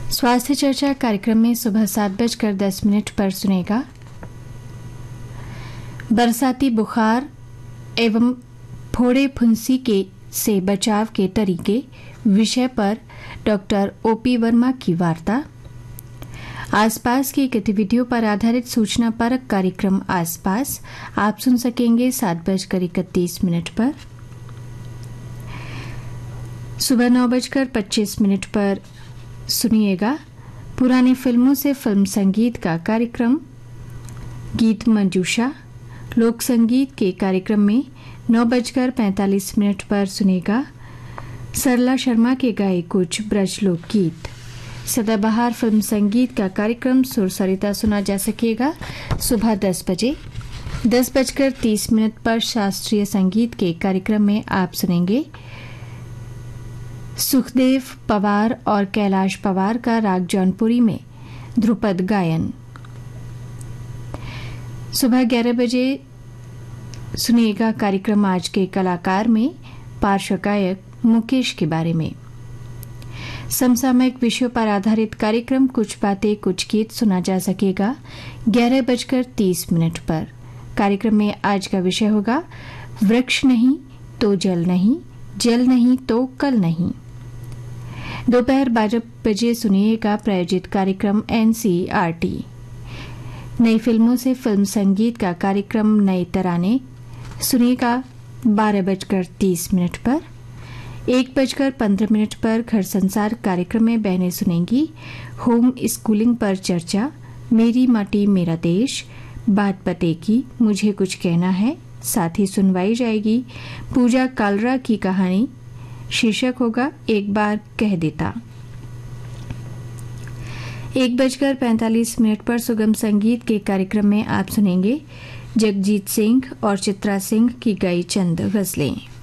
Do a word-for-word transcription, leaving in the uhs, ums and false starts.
स्वास्थ्य चर्चा कार्यक्रम में सुबह सात बजकर दस मिनट पर सुनेगा बरसाती बुखार एवं फोड़े फुंसी के से बचाव के तरीके विषय पर डॉक्टर ओपी वर्मा की वार्ता। आसपास की गतिविधियों पर आधारित सूचना परक कार्यक्रम आसपास आप सुन सकेंगे सात बजकर इकतीस मिनट पर। सुबह नौ बजकर पच्चीस मिनट पर सुनिएगा पुरानी फिल्मों से फिल्म संगीत का कार्यक्रम गीत मंजूषा। लोक संगीत के कार्यक्रम में नौ बजकर पैंतालीस मिनट पर सुनेगा सरला शर्मा के गाए कुछ ब्रज लोक गीत। सदाबहार फिल्म संगीत का कार्यक्रम सुर सरिता सुना जा सकेगा सुबह दस बजे। दस बजकर तीस मिनट पर शास्त्रीय संगीत के कार्यक्रम में आप सुनेंगे सुखदेव पवार और कैलाश पवार का राग जौनपुरी में ध्रुपद गायन। सुबह ग्यारह बजे सुनिएगा कार्यक्रम आज के कलाकार में पार्श्व गायक मुकेश के बारे में। समसामयिक विषयों पर आधारित कार्यक्रम कुछ बातें कुछ गीत सुना जा सकेगा ग्यारह बजकर तीस मिनट पर। कार्यक्रम में आज का विषय होगा वृक्ष नहीं तो जल नहीं, जल नहीं तो कल नहीं। दोपहर बारह बजे सुनिएगा प्रायोजित कार्यक्रम एनसीईआरटी। नई फिल्मों से फिल्म संगीत का कार्यक्रम नए तराने सुनिएगा बारह बजकर तीस मिनट पर। एक बजकर पंद्रह मिनट पर घर संसार कार्यक्रम में बहनें सुनेंगी होम स्कूलिंग पर चर्चा, मेरी माटी मेरा देश, बात पते की, मुझे कुछ कहना है। साथ ही सुनवाई जाएगी पूजा कालरा की कहानी, शीर्षक होगा एक बार कह देता। एक बजकर पैंतालीस मिनट पर सुगम संगीत के कार्यक्रम में आप सुनेंगे जगजीत सिंह और चित्रा सिंह की गाई चंद गजलें।